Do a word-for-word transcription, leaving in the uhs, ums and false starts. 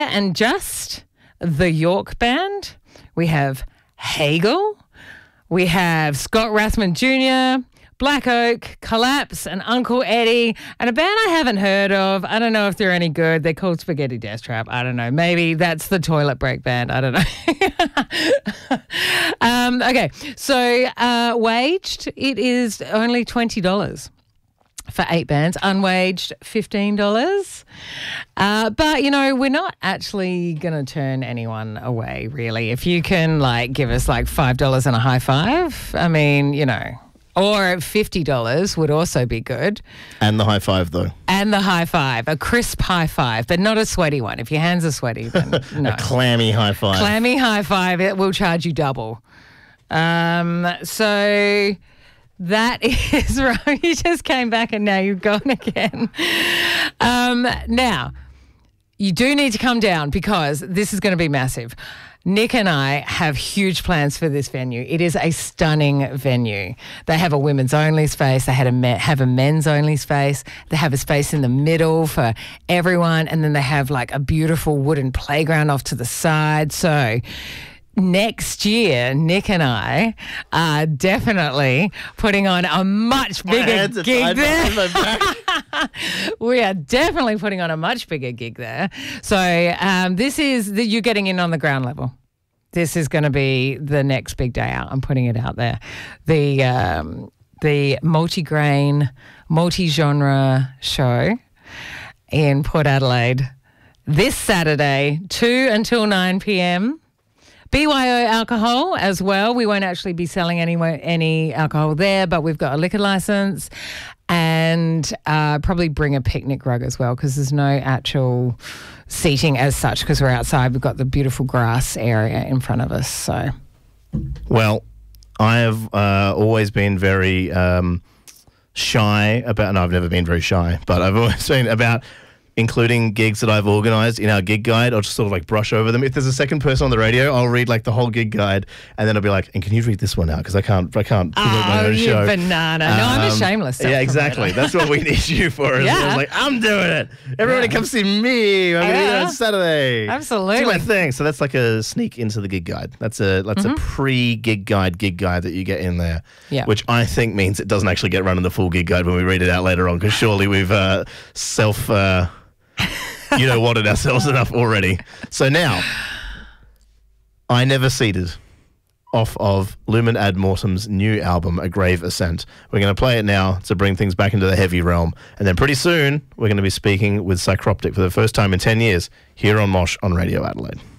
And Just, the York Band. We have Hegel. We have Scott Rathman Junior, Black Oak, Collapse, and Uncle Eddie, and a band I haven't heard of. I don't know if they're any good. They're called Spaghetti Death Trap. I don't know. Maybe that's the Toilet Break Band. I don't know. um, okay, so uh, Waged, it is only twenty dollars. For eight bands, unwaged fifteen dollars. Uh, but, you know, we're not actually going to turn anyone away, really. If you can, like, give us, like, five dollars and a high five, I mean, you know, or fifty dollars would also be good. And the high five, though. And the high five, a crisp high five, but not a sweaty one. If your hands are sweaty, then no. A clammy high five. Clammy high five, it will charge you double. Um, so... That is right. You just came back and now you've gone again. Um, now, you do need to come down because this is going to be massive. Nick and I have huge plans for this venue. It is a stunning venue. They have a women's only space. They had a me- have a men's only space. They have a space in the middle for everyone. And then they have like a beautiful wooden playground off to the side. So... Next year, Nick and I are definitely putting on a much bigger gig there. We are definitely putting on a much bigger gig there. So um, this is, the, you're getting in on the ground level. This is going to be the next big day out. I'm putting it out there. The, um, the multi-grain, multi-genre show in Port Adelaide this Saturday, two until nine p.m. B Y O alcohol as well. We won't actually be selling any any alcohol there, but we've got a liquor license and uh, probably bring a picnic rug as well because there's no actual seating as such because we're outside. We've got the beautiful grass area in front of us. So, well, I have uh, always been very um, shy about. No, I've never been very shy, but I've always been about. Including gigs that I've organised in our gig guide. I'll just sort of like brush over them. If there's a second person on the radio, I'll read like the whole gig guide and then I'll be like, and can you read this one out? Because I can't, I can't promote my own you show. banana. Um, no, I'm a shameless. Yeah, exactly. That's what we need you for. Is yeah. Like, I'm doing it. Everybody yeah. come see me. I'm going to do it on Saturday. Absolutely. Do my thing. So that's like a sneak into the gig guide. That's a that's mm-hmm. a pre-gig guide gig guide that you get in there, yeah. which I think means it doesn't actually get run in the full gig guide when we read it out later on because surely we've uh, self... Uh, you know what it ourselves enough already. So now, I Never Ceded, off of Lumen Ad Mortem's new album, A Grave Ascent. We're going to play it now to bring things back into the heavy realm. And then pretty soon, we're going to be speaking with Psychroptic for the first time in ten years here on Mosh on Radio Adelaide.